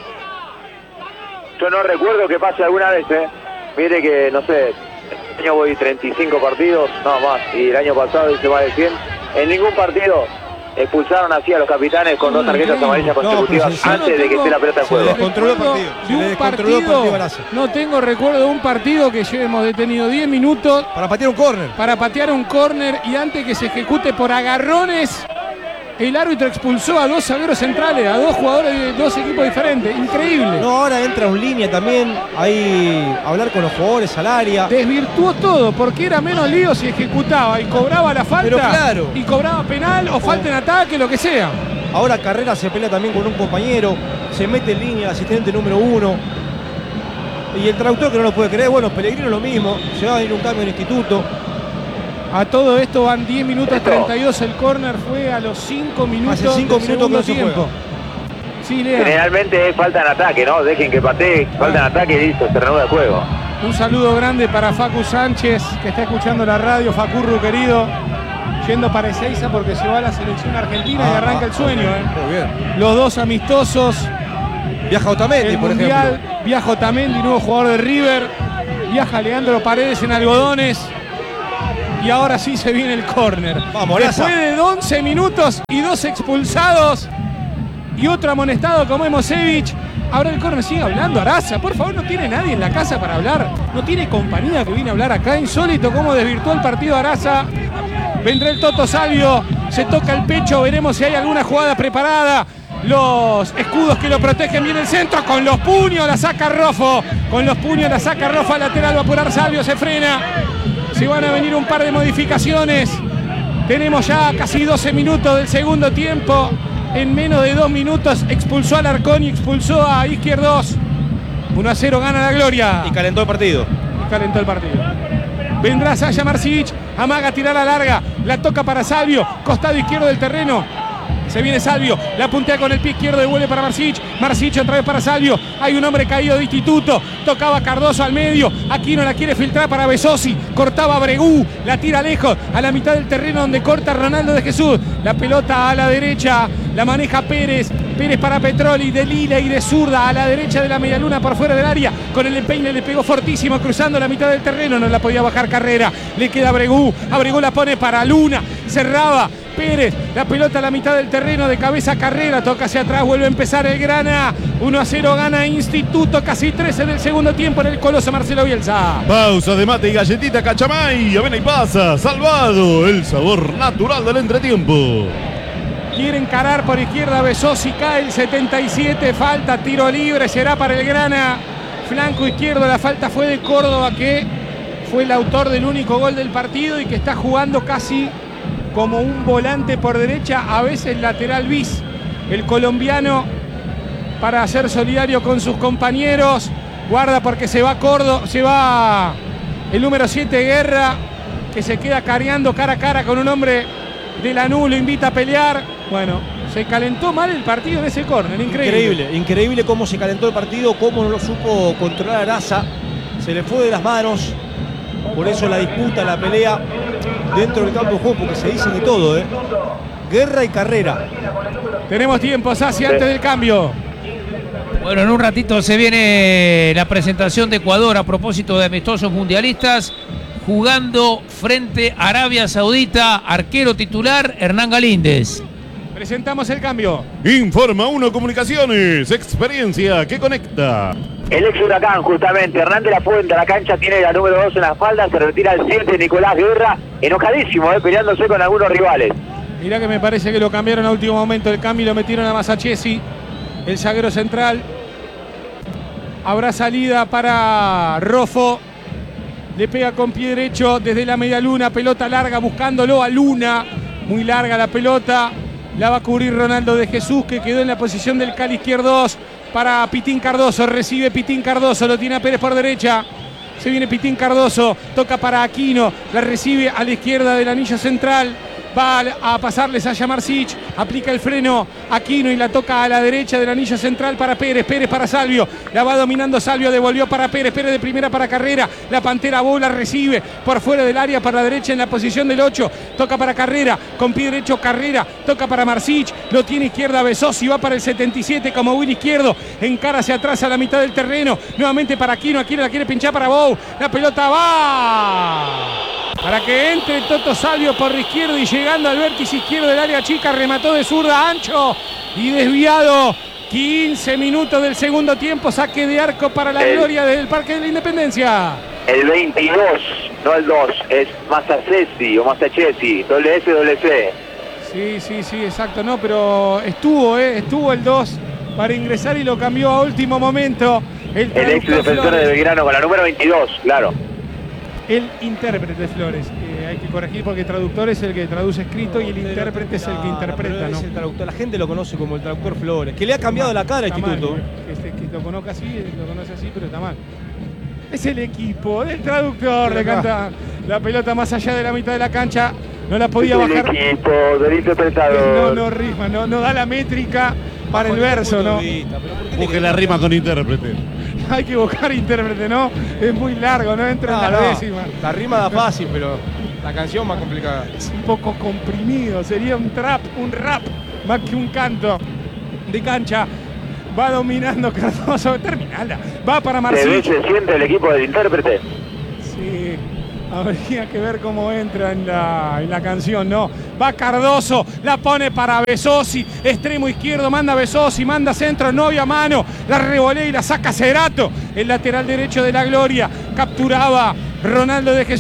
Yo no recuerdo que pase alguna vez, ¿eh? Mire que, no sé, este año voy treinta y cinco partidos, no más, y el año pasado hice más de cien. En ningún partido expulsaron así a los capitanes con dos tarjetas amarillas consecutivas No, pero antes de que esté la pelota en se juego. descontroló el partido. De Se le un descontroló el partido, partido a Araza. no tengo recuerdo de un partido que llevemos detenido diez minutos Para patear un córner. para patear un córner y antes que se ejecute por agarrones, el árbitro expulsó a dos zagueros centrales, a dos jugadores de dos equipos diferentes. Increíble. No, ahora entra un línea también, ahí a hablar con los jugadores al área. Desvirtuó todo porque era menos lío si ejecutaba y cobraba la falta. Pero claro. Y cobraba penal o falta en ataque, lo que sea. Ahora Carrera se pelea también con un compañero, se mete en línea el asistente número uno. Y el traductor que no lo puede creer, bueno, Pellegrino lo mismo, se va a ir un cambio en instituto. A todo esto van diez minutos Esto. treinta y dos, el córner fue a los cinco minutos Hace cinco del minutos segundo que no se tiempo. Sí, Lea. Generalmente es falta en ataque, ¿no? Dejen que patee, falta en ataque y listo, se reanuda el juego. Un saludo grande para Facu Sánchez, que está escuchando la radio. Facurru, querido, yendo para Ezeiza porque se va a la selección argentina y Ah, arranca el ah, sueño. ¿eh? Muy bien. Los dos amistosos, Viaja Otamendi, el por Mundial, ejemplo. viaja Otamendi, nuevo jugador de River, viaja Paredes en algodones. Y ahora sí se viene el córner. Vamos, Después Laza. de once minutos y dos expulsados y otro amonestado como Mosevich. Ahora el córner, sigue hablando Araza. Por favor, no tiene nadie en la casa para hablar. No tiene compañía que viene a hablar acá. Insólito cómo desvirtuó el partido Araza. Vendrá el Toto Salvio. Se toca el pecho. Veremos si hay alguna jugada preparada. Los escudos que lo protegen bien el centro. Con los puños la saca Rofo. Con los puños la saca Rofo al lateral. Va a apurar Salvio. Se frena. Se van a venir un par de modificaciones. Tenemos ya casi doce minutos del segundo tiempo. en menos de dos minutos expulsó a Alarcón y expulsó a Izquierdos. uno a cero gana la Gloria. Y calentó el partido. Y calentó el partido. Vendrá Sasha Marsic, amaga tirar a larga, la toca para Salvio, costado izquierdo del terreno. Se viene Salvio, la puntea con el pie izquierdo, devuelve para Marsic. Marsic otra vez para Salvio. Hay un hombre caído de Instituto. Tocaba Cardoso al medio. Aquino la quiere filtrar para Besosi. Cortaba Bregú. La tira lejos. A la mitad del terreno donde corta Ronaldo de Jesús. La pelota a la derecha. La maneja Pérez. Pérez para Petroli. De lila y de zurda. A la derecha de la medialuna por fuera del área. Con el empeine le pegó fortísimo cruzando la mitad del terreno. No la podía bajar Carrera. Le queda a Bregú. A Bregú la pone para Luna. Cerraba Pérez, la pelota a la mitad del terreno, de cabeza Carrera, toca hacia atrás, vuelve a empezar el Grana, uno a cero gana Instituto, casi trece del segundo tiempo en el Coloso Marcelo Bielsa. Pausa de mate y galletita Cachamay, avena y pasa, salvado, el sabor natural del entretiempo. Quiere encarar por izquierda Besosi, cae el setenta y siete, falta, tiro libre, será para el Grana, flanco izquierdo, la falta fue de Córdoba, que fue el autor del único gol del partido y que está jugando casi como un volante por derecha, a veces lateral bis. El colombiano, para ser solidario con sus compañeros, guarda porque se va Córdoba, se va el número siete Guerra, que se queda careando cara a cara con un hombre de Lanús, lo invita a pelear. Bueno, se calentó mal el partido en ese córner, increíble. Increíble, increíble cómo se calentó el partido, cómo no lo supo controlar Araza, se le fue de las manos, por eso la disputa, la pelea dentro del campo de juego, porque se dicen de todo, ¿eh? Guerra y Carrera. Tenemos tiempo, Sassi, antes del cambio. Bueno, en un ratito se viene la presentación de Ecuador a propósito de amistosos mundialistas, jugando frente a Arabia Saudita, arquero titular Hernán Galíndez. Presentamos el cambio. Informa Uno Comunicaciones, experiencia que conecta. El ex Huracán, justamente, Hernán de la Fuente, a la cancha tiene la número dos en la espalda, se retira el siete Nicolás Guerra, enojadísimo, eh, peleándose con algunos rivales. Mirá que me parece que lo cambiaron a último momento el cambio y lo metieron a Masachesi, el zaguero central. Habrá salida para Rofo, le pega con pie derecho desde la media luna, pelota larga buscándolo a Luna, muy larga la pelota, la va a cubrir Ronaldo de Jesús, que quedó en la posición del Cali izquierdos. Para Pitín Cardoso, recibe Pitín Cardoso, lo tiene a Pérez por derecha, se viene Pitín Cardoso, toca para Aquino, la recibe a la izquierda del anillo central, va a pasarles a Marsic, aplica el freno Aquino y la toca a la derecha del anillo central para Pérez, Pérez para Salvio, la va dominando Salvio, devolvió para Pérez, Pérez de primera para Carrera, la Pantera bola, recibe por fuera del área para la derecha en la posición del ocho, toca para Carrera, con pie derecho Carrera, toca para Marsic, lo tiene izquierda Besosi, va para el setenta y siete como Will izquierdo, encara hacia atrás a la mitad del terreno, nuevamente para Aquino, Aquino la quiere pinchar para Bou, la pelota va para que entre Toto Salvio por la izquierda y llegando al vértice izquierdo del área chica, remató de zurda ancho y desviado. quince minutos del segundo tiempo, saque de arco para la el, Gloria del Parque de la Independencia. El veintidós, no el dos, es Masachesi o Masachesi, doble S, doble C. Sí, sí, sí, exacto, no, pero estuvo, eh, estuvo el dos para ingresar y lo cambió a último momento. El, el ex defensor de Belgrano con la número veintidós, claro. El intérprete Flores, eh, hay que corregir porque el traductor es el que traduce escrito y el pero, intérprete es el que interpreta, no, ¿no? Es el traductor, la gente lo conoce como el traductor Flores, que le ha cambiado mal, la cara al instituto. Mal, que, que lo conozca así, lo conoce así, pero está mal. Es el equipo del traductor, le canta la pelota más allá de la mitad de la cancha, no la podía es bajar. El equipo del interpretador. No, no rima, no, no da la métrica para el verso, ¿no? Busque la rima con intérprete. Hay que buscar intérprete, ¿no? Es muy largo, no entra no, en la no. décima. La rima da fácil, pero la canción más complicada. Es un poco comprimido, sería un trap, un rap, más que un canto de cancha. Va dominando Cardoso, terminala. Va para Marsic. ¿Se siente el equipo del intérprete? Sí. Habría que ver cómo entra en la, en la canción, ¿no? Va Cardoso, la pone para Besosi, extremo izquierdo, manda Besosi, manda centro, no había mano, la revolea y la saca Cerato, el lateral derecho de la Gloria, capturaba Ronaldo de Jesús,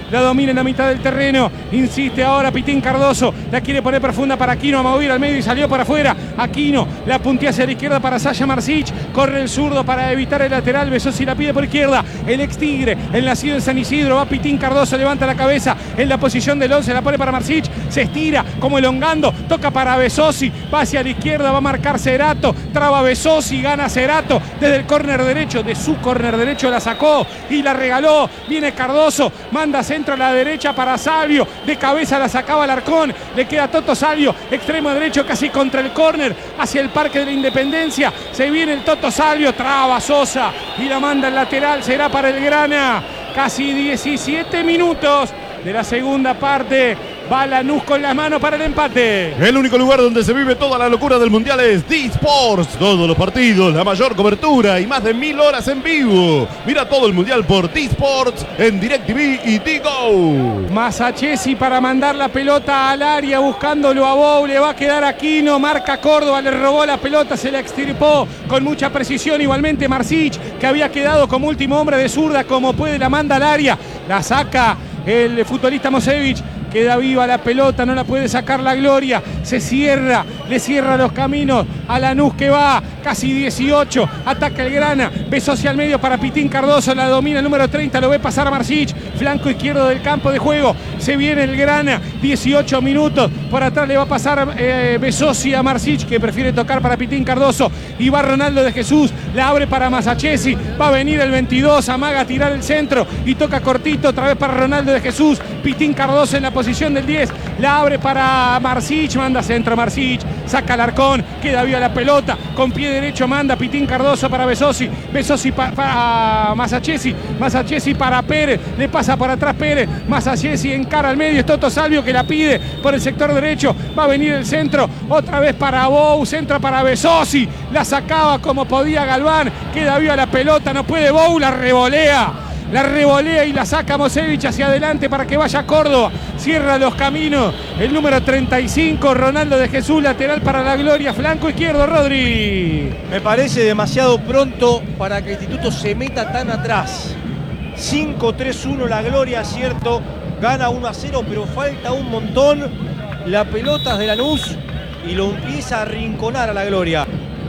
la domina en la mitad del terreno, insiste ahora Pitín Cardoso, la quiere poner profunda para Aquino, a mover al medio y salió para afuera. Aquino la puntea hacia la izquierda para Sasha Marsic, corre el zurdo para evitar el lateral, Besosi la pide por izquierda, el ex Tigre, el nacido en San Isidro, va Pitín Cardoso, levanta la cabeza en la posición del once, la pone para Marsic, se estira como elongando, toca para Besosi, va hacia la izquierda, va a marcar Cerato, traba Besosi, gana Cerato desde el córner derecho, de su córner derecho la sacó y la regaló, viene Cardoso, manda centro a la derecha para Salvio, de cabeza la sacaba Alarcón, le queda Toto Salvio, extremo derecho casi contra el córner, hacia el Parque de la Independencia, se viene el Toto Salvio, traba Sosa y la manda al lateral, será para el Grana, casi diecisiete minutos de la segunda parte. Va Lanús con las manos para el empate. El único lugar donde se vive toda la locura del Mundial es D-Sports. Todos los partidos, la mayor cobertura y más de mil horas en vivo. Mira todo el Mundial por D-Sports en DirecTV y D-Go. Masachesi para mandar la pelota al área buscándolo a Bou. Le va a quedar Aquino. Marca Córdoba, le robó la pelota, se la extirpó con mucha precisión. Igualmente Marsic, que había quedado como último hombre de zurda, como puede, la manda al área. La saca el futbolista Mosevich. Queda viva la pelota, no la puede sacar la Gloria. Se cierra, le cierra los caminos a Lanús que va, casi dieciocho. Ataca el Grana, Besosi al medio para Pitín Cardoso, la domina el número treinta, lo ve pasar a Marsic. Flanco izquierdo del campo de juego, se viene el Grana, dieciocho minutos. Por atrás le va a pasar eh, Besosi a Marsic, que prefiere tocar para Pitín Cardoso. Y va Ronaldo de Jesús, la abre para Masachesi. Va a venir el veintidós, amaga a tirar el centro y toca cortito, otra vez para Ronaldo de Jesús. Pitín Cardoso en la posición del diez, la abre para Marsic, manda centro Marsic, saca Alarcón, queda viva la pelota, con pie derecho manda Pitín Cardoso para Besosi, Besosi para pa, Masachesi, Masachesi para Pérez, le pasa por atrás Pérez, Masachesi encara al medio, es Toto Salvio que la pide por el sector derecho, va a venir el centro, otra vez para Bou, centro para Besosi, la sacaba como podía Galván, queda viva la pelota, no puede Bou, la revolea. La revolea y la saca Mosevich hacia adelante para que vaya Córdoba. Cierra los caminos. El número treinta y cinco, Ronaldo de Jesús, lateral para la Gloria. Flanco izquierdo, Rodri. Me parece demasiado pronto para que el Instituto se meta tan atrás. cinco tres uno la Gloria, cierto. Gana uno a cero, pero falta un montón. La pelota es de Lanús y lo empieza a arrinconar a la Gloria.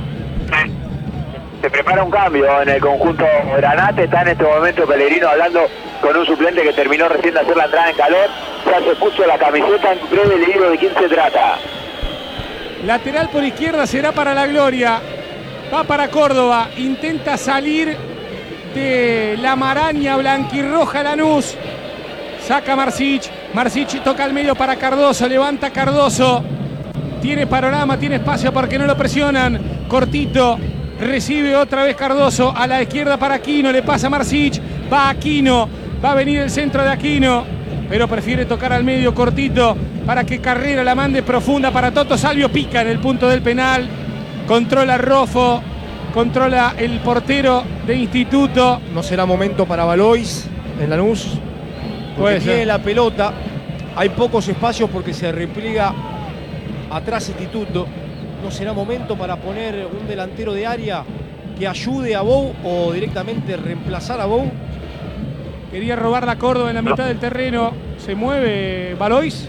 Se prepara un cambio en el conjunto Granate. Está en este momento Pellegrino hablando con un suplente que terminó recién de hacer la entrada en calor. Ya se puso la camiseta, en breve le digo de quién se trata. Lateral por izquierda será para la Gloria. Va para Córdoba. Intenta salir de la maraña blanquirroja Lanús. Saca Marsic. Marsic toca al medio para Cardoso. Levanta Cardoso. Tiene panorama, tiene espacio porque no lo presionan. Cortito. Recibe otra vez Cardoso, a la izquierda para Aquino, le pasa Marsic, va Aquino, va a venir el centro de Aquino, pero prefiere tocar al medio cortito para que Carrera la mande profunda para Toto Salvio, pica en el punto del penal, controla Rofo, controla el portero de Instituto. No será momento para Valois en Lanús, porque tiene la pelota, hay pocos espacios porque se repliega atrás Instituto. ¿No será momento para poner un delantero de área que ayude a Bou o directamente reemplazar a Bou? Quería robar la Córdoba en la mitad del terreno. ¿Se mueve Valois?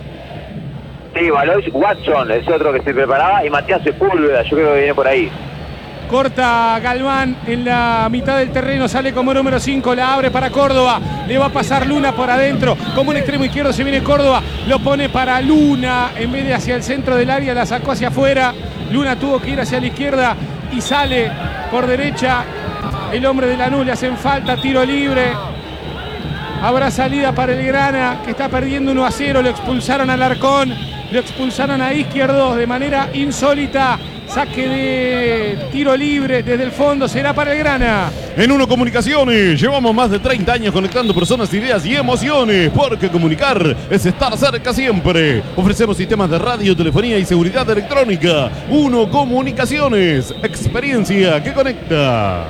Sí, Valois, Watson es otro que se preparaba y Matías Sepúlveda, yo creo que viene por ahí. Corta Galván en la mitad del terreno, sale como número cinco, la abre para Córdoba, le va a pasar Luna por adentro, como un extremo izquierdo se viene Córdoba, lo pone para Luna, en vez de hacia el centro del área, la sacó hacia afuera, Luna tuvo que ir hacia la izquierda y sale por derecha, el hombre de Lanús, le hacen falta, tiro libre, habrá salida para el Grana, que está perdiendo uno a cero, lo expulsaron a Alarcón, lo expulsaron a Izquierdos de manera insólita. Saque de tiro libre desde el fondo, será para el Grana. En Uno Comunicaciones llevamos más de treinta años conectando personas, ideas y emociones, porque comunicar es estar cerca siempre. Ofrecemos sistemas de radio, telefonía y seguridad electrónica. Uno Comunicaciones, experiencia que conecta.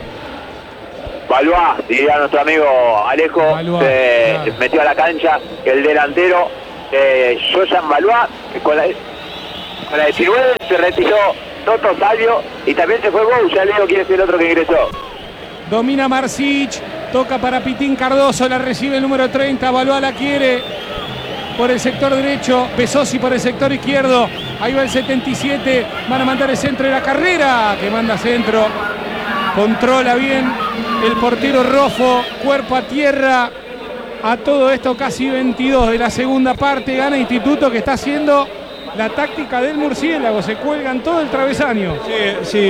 Valois, diría nuestro amigo Alejo, Valois, se claro. metió a la cancha el delantero eh, Joyan Valois, con la, con la diecinueve se retiró Toto Salvio y también se fue Bou, ya leo quién es el otro que ingresó. Domina Marsic, Toca para Pitín Cardoso, la recibe el número treinta, Balboa la quiere por el sector derecho, Besosi por el sector izquierdo, ahí va el setenta y siete, van a mandar el centro de la carrera, que manda centro, controla bien el portero Rofo, cuerpo a tierra, a todo esto casi veintidós de la segunda parte, gana Instituto, que está haciendo la táctica del murciélago, se cuelgan todo el travesaño. Sí, sí.